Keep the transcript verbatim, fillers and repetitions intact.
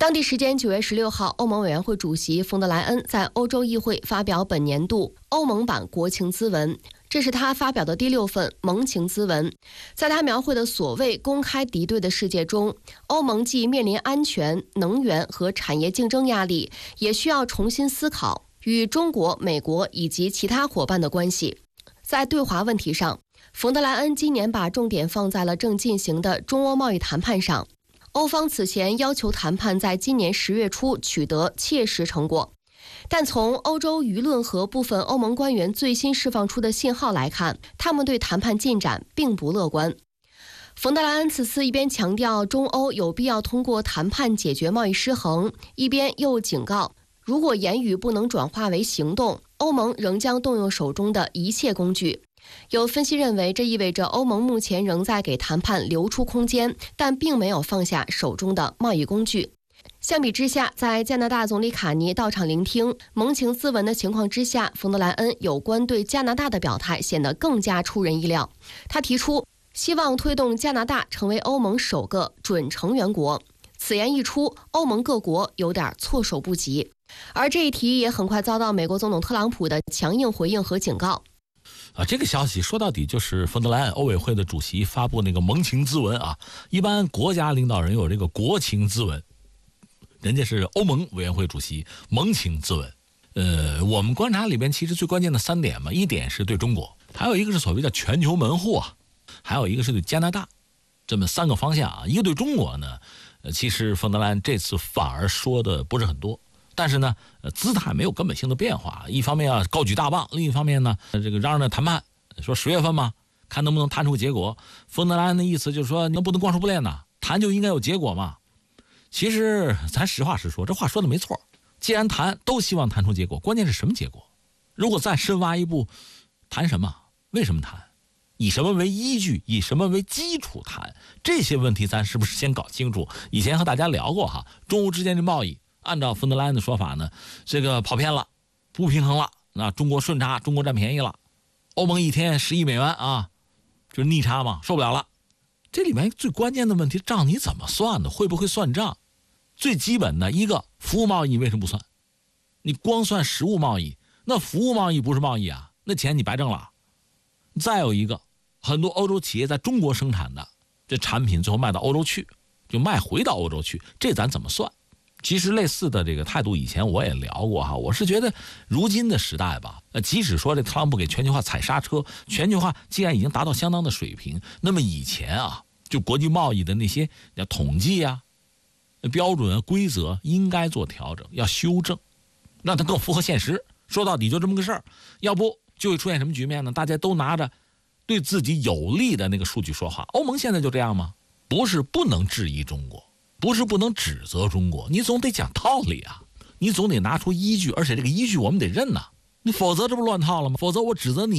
当地时间九月十六号，欧盟委员会主席冯德莱恩在欧洲议会发表本年度欧盟版国情咨文，这是他发表的第六份盟情咨文。在他描绘的所谓公开敌对的世界中，欧盟既面临安全、能源和产业竞争压力，也需要重新思考与中国、美国以及其他伙伴的关系。在对华问题上，冯德莱恩今年把重点放在了正进行的中欧贸易谈判上。欧方此前要求谈判在今年十月初取得切实成果，但从欧洲舆论和部分欧盟官员最新释放出的信号来看，他们对谈判进展并不乐观。冯德莱恩此次一边强调中欧有必要通过谈判解决贸易失衡，一边又警告，如果言语不能转化为行动，欧盟仍将动用手中的一切工具。有分析认为，这意味着欧盟目前仍在给谈判留出空间，但并没有放下手中的贸易工具。相比之下，在加拿大总理卡尼到场聆听盟情咨文的情况之下，冯德莱恩有关对加拿大的表态显得更加出人意料。他提出希望推动加拿大成为欧盟首个准成员国。此言一出，欧盟各国有点措手不及。而这一提也很快遭到美国总统特朗普的强硬回应和警告。 啊，这个消息说到底就是冯德莱恩欧委会的主席发布那个盟情咨文啊。一般国家领导人有这个国情咨文，人家是欧盟委员会主席盟情咨文。呃，我们观察里边其实最关键的三点嘛，一点是对中国，还有一个是所谓的全球门户啊，还有一个是对加拿大，这么三个方向啊。一个对中国呢，呃，其实冯德莱恩这次反而说的不是很多。但是呢，呃，姿态没有根本性的变化。一方面啊，高举大棒；另一方面呢，这个嚷嚷着谈判，说十月份嘛，看能不能谈出结果。冯德莱恩的意思就是说，你不能光说不练呐，谈就应该有结果嘛。其实咱实话实说，这话说的没错。既然谈，都希望谈出结果，关键是什么结果？如果再深挖一步，谈什么？为什么谈？以什么为依据？以什么为基础谈？这些问题咱是不是先搞清楚？以前和大家聊过哈，中欧之间的贸易。按照冯德莱恩的说法呢，这个跑偏了，不平衡了，那中国顺差，中国占便宜了，欧盟一天十亿美元啊，就是逆差嘛，受不了了。这里面最关键的问题，账你怎么算的？会不会算账？最基本的一个，服务贸易为什么不算？你光算实物贸易，那服务贸易不是贸易啊，那钱你白挣了。再有一个，很多欧洲企业在中国生产的这产品最后卖到欧洲去，就卖回到欧洲去，这咱怎么算？其实类似的这个态度以前我也聊过哈，我是觉得如今的时代吧，呃，即使说这特朗普给全球化踩刹车，全球化既然已经达到相当的水平，那么以前啊，就国际贸易的那些要统计啊、标准啊、规则应该做调整，要修正，让它更符合现实。说到底就这么个事儿，要不就会出现什么局面呢？大家都拿着对自己有利的那个数据说话。欧盟现在就这样吗？不是不能质疑中国。不是不能指责中国，你总得讲道理啊，你总得拿出依据，而且这个依据我们得认呐、啊，你否则这不乱套了吗？否则我指责你